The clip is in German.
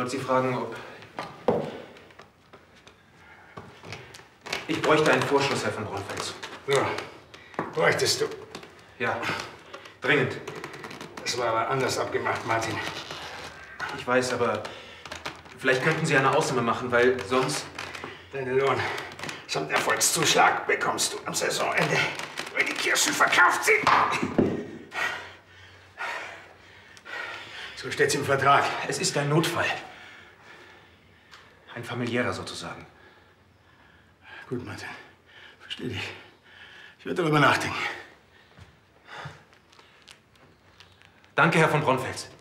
wollte Sie fragen, ob... Ich bräuchte einen Vorschuss, Herr von Braunfels. So, bräuchtest du. Ja, dringend. Das war aber anders abgemacht, Martin. Ich weiß, aber vielleicht könnten Sie eine Ausnahme machen, weil sonst... Deinen Lohn samt Erfolgszuschlag bekommst du am Saisonende, wenn die Kirschen verkauft sind. So steht's im Vertrag. Es ist ein Notfall. Ein familiärer sozusagen. Gut, Martin. Verstehe dich. Ich werde darüber nachdenken. Danke, Herr von Braunfels.